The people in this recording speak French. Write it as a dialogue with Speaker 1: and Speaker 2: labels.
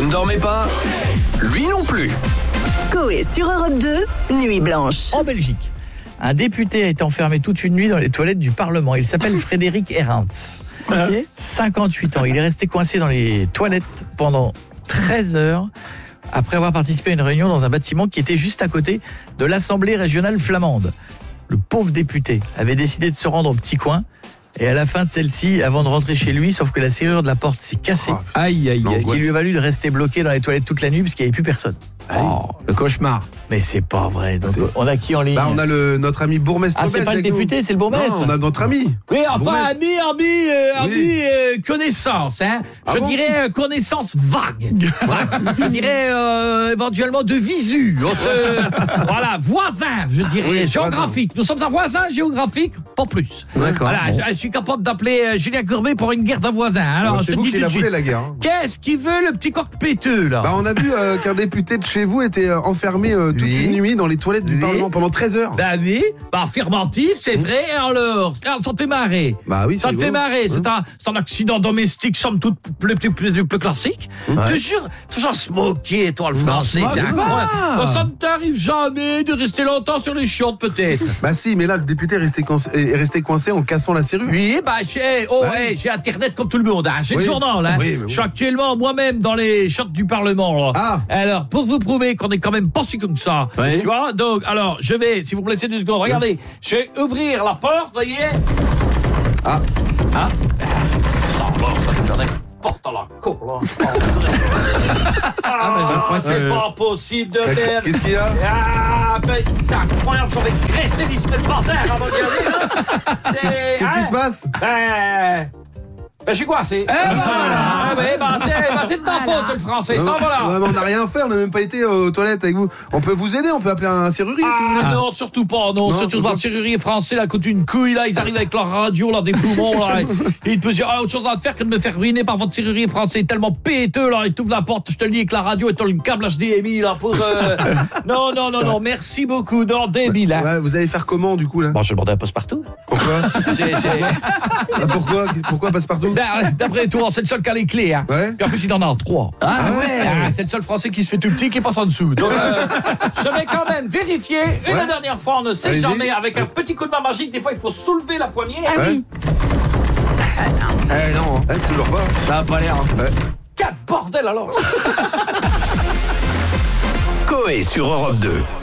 Speaker 1: ne dormez pas? Lui non plus.
Speaker 2: Coé sur Europe 2, Nuit Blanche.
Speaker 3: En Belgique, un député a été enfermé toute une nuit dans les toilettes du Parlement. Il s'appelle Frédéric Herrens. 58 ans. Il est resté coincé dans les toilettes pendant 13 heures après avoir participé à une réunion dans un bâtiment qui était juste à côté de l'Assemblée régionale flamande. Le pauvre député avait décidé de se rendre au petit coin et à la fin de celle-ci, avant de rentrer chez lui, sauf que la serrure de la porte s'est cassée.
Speaker 4: Aïe.
Speaker 3: Ce qui lui a valu de rester bloqué dans les toilettes toute la nuit parce qu'il n'y avait plus personne.
Speaker 4: Oh, le cauchemar.
Speaker 3: Mais c'est pas vrai. Donc, on a qui en ligne?
Speaker 5: On a notre ami bourgmestre.
Speaker 3: Ah, c'est pas le député, c'est le bourgmestre.
Speaker 5: Non, on a notre ami.
Speaker 3: Oui, enfin, ami, connaissance, hein. Je dirais connaissance vague. Je dirais éventuellement de visu. Voilà, voisin, je dirais, géographique. Nous sommes un voisin géographique, pas plus.
Speaker 4: D'accord.
Speaker 3: Voilà, je suis capable d'appeler Julien Courbet pour une guerre d'un voisin. Alors,
Speaker 5: c'est vous qui la voulez, la guerre.
Speaker 3: Qu'est-ce qu'il veut, le petit coq péteux, là?
Speaker 5: On a vu qu'un député de chez vous était enfermé toute une nuit dans les toilettes du Parlement pendant 13 heures.
Speaker 3: Bah oui, affirmatif, c'est vrai, alors. Ça te fait marrer.
Speaker 5: Bah oui,
Speaker 3: ça te fait marrer. C'est un accident domestique, somme toute plus classique. Toujours se moquer, toi, le français. C'est incroyable. Ça ne t'arrive jamais de rester longtemps sur les chiottes, peut-être.
Speaker 5: Bah si, mais là, le député est resté coincé en cassant la serrure.
Speaker 3: Oui, j'ai Internet comme tout le monde. J'ai le journal. Hein.
Speaker 5: Oui,
Speaker 3: je suis actuellement moi-même dans les chiottes du Parlement. Là. Alors, pour vous prouver qu'on est quand même pas si comme ça, tu vois, donc, alors, je vais, si vous me laissez 2 secondes, regardez, je vais ouvrir la porte, voyez. Ça va, ça me donne porte à la cour, là. C'est pas possible de merde.
Speaker 5: Qu'est-ce qu'il y a?
Speaker 3: C'est incroyable, ça va graisser l'ici de bazar avant d'y aller, là.
Speaker 5: Qu'est-ce qui se passe?
Speaker 3: Je suis coincé. C'est de ta faute, le français.
Speaker 5: On n'a rien à faire, on n'a même pas été aux toilettes avec vous. On peut vous aider, on peut appeler un serrurier si vous voulez.
Speaker 3: Non, surtout pas. Non, surtout pas. Le serrurier français, là, coûte une couille, là. Ils arrivent avec leur radio, là, des poumons, là. Et ils peuvent dire, autre chose à faire que de me faire ruiner par votre serrurier français tellement péteux, là. Il t'ouvre la porte, je te le dis, avec la radio et t'as le câble HDMI, là, pour. Non, merci beaucoup. Non, débile, hein.
Speaker 5: Ouais, vous allez faire comment, du coup, là?
Speaker 3: Bon, je vais demander un passe-partout.
Speaker 5: Pourquoi? Pourquoi passe-partout?
Speaker 3: D'après toi, c'est le seul qui a les clés, hein.
Speaker 5: Ouais.
Speaker 3: Puis en plus, il en a 3. C'est le seul français qui se fait tout petit qui passe en dessous. Donc, je vais quand même vérifier une dernière fois, on ne sait jamais, avec un petit coup de main magique, des fois, il faut soulever la poignée.
Speaker 2: Oui.
Speaker 4: Non.
Speaker 5: Toujours pas.
Speaker 4: Ça a pas l'air.
Speaker 3: Quel bordel alors.
Speaker 1: Coé sur Europe 2.